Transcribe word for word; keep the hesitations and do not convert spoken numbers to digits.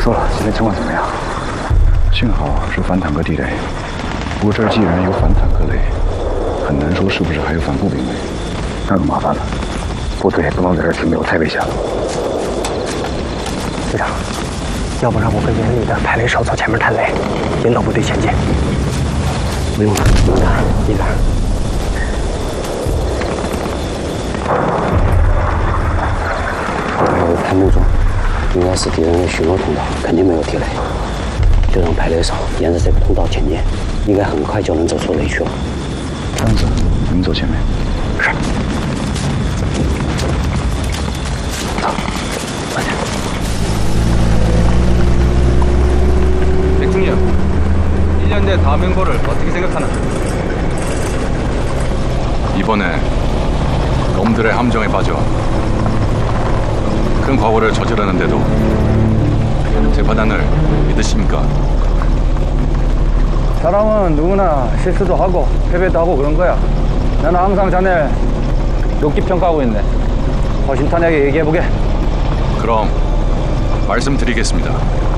说了，这边情况怎么样？ 幸好是反坦克地雷，不过这儿既然有反坦克雷，很难说是不是还有反步兵雷。 那就麻烦了，部队也不能在这儿停留，太危险了。 队长，要不然我跟营里的排雷手走前面探雷，引导部队前进。不用了，不用了，一点。 我判断中，应该是敌人的巡逻通道，肯定没有地雷。就让排雷手沿着这个通道前进，应该很快就能走出雷区了。 张子，你们走前面。 是。走，慢点。 백중령, 일 년 내 다음 행보를 어떻게 생각하나? 이번에 놈들의 함정에 빠져 큰 과오를 저지르는데도 제 판단을 믿으십니까? 사람은 누구나 실수도 하고 패배도 하고 그런 거야. 나는 항상 자네 높게 평가하고 있네. 허심탄회하게 얘기해보게. 그럼 말씀드리겠습니다.